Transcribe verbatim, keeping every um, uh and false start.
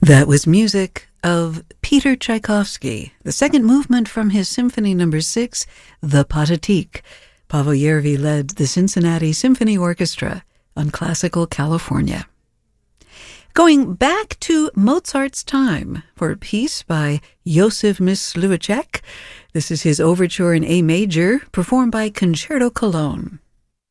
That was music of Peter Tchaikovsky, the second movement from his Symphony Number Six, The Pathetique. Pavel Yervi led the Cincinnati Symphony Orchestra on Classical California. Going back to Mozart's time for a piece by Josef Myslivacek. This is his overture in A major, performed by Concerto Cologne.